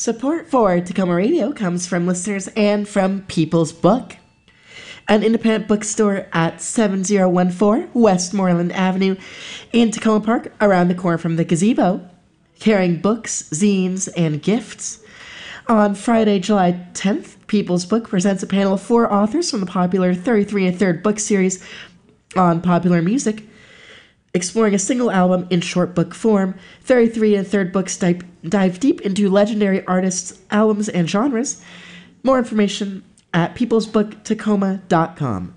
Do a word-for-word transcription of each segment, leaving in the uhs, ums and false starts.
Support for Tacoma Radio comes from listeners and from People's Book, an independent bookstore at seventy fourteen Westmoreland Avenue in Tacoma Park, around the corner from the gazebo, carrying books, zines, and gifts. On Friday, July tenth, People's Book presents a panel of four authors from the popular thirty-three and a third book series on popular music, exploring a single album in short book form. thirty-three and a third books dive, dive deep into legendary artists, albums, and genres. More information at peoples book tacoma dot com.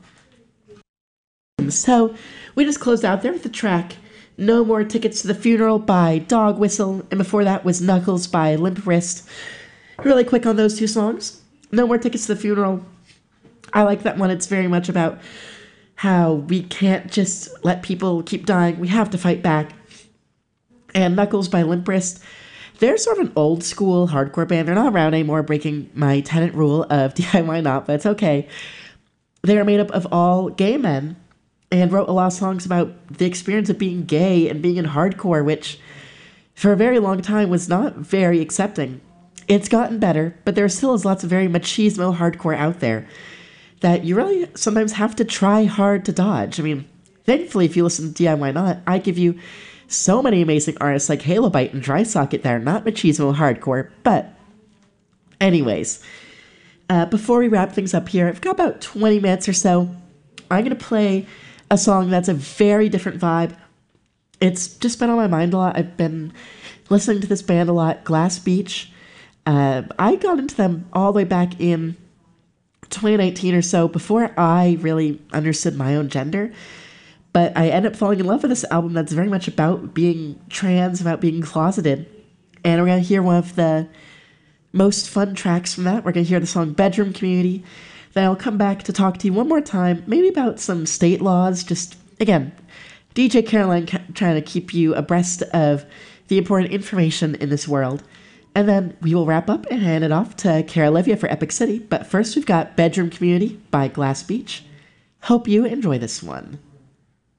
So, we just closed out there with the track No More Tickets to the Funeral by Dog Whistle, and before that was Knuckles by Limp Wrist. Really quick on those two songs. No More Tickets to the Funeral. I like that one. It's very much about how we can't just let people keep dying. We have to fight back. And Knuckles by Limp Wrist. They're sort of an old school hardcore band. They're not around anymore, breaking my tenant rule of D I Y not, but it's okay. They are made up of all gay men and wrote a lot of songs about the experience of being gay and being in hardcore, which for a very long time was not very accepting. It's gotten better, but there still is lots of very machismo hardcore out there that you really sometimes have to try hard to dodge. I mean, thankfully, if you listen to D I Y Not, I give you so many amazing artists like Halobite and Dry Socket that are not machismo hardcore. But anyways, uh, before we wrap things up here, I've got about twenty minutes or so. I'm going to play a song that's a very different vibe. It's just been on my mind a lot. I've been listening to this band a lot, Glass Beach. Uh, I got into them all the way back in twenty nineteen or so, before I really understood my own gender. But I ended up falling in love with this album that's very much about being trans, about being closeted. And we're going to hear one of the most fun tracks from that. We're going to hear the song Bedroom Community. Then I'll come back to talk to you one more time, maybe about some state laws. Just, again, D J Caroline ca- trying to keep you abreast of the important information in this world. And then we will wrap up and hand it off to Cara Olivia for Epic City. But first, we've got Bedroom Community by Glass Beach. Hope you enjoy this one.